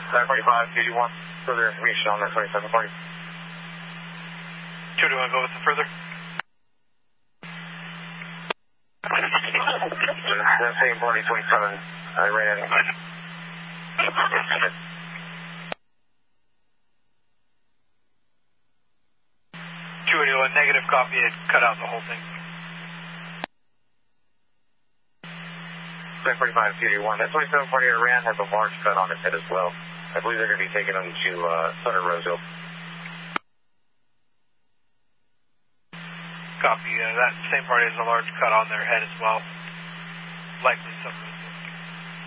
945, 221. Further information on that 2740. 221, go with the further. That same party 27, I ran. 221, negative copy, it cut out the whole thing. 745, 281. That 2740 I ran has a large cut on its head as well. I believe they're going to be taking them to Sutter Roseville. Copy, that same party has a large cut on their head as well. Likely something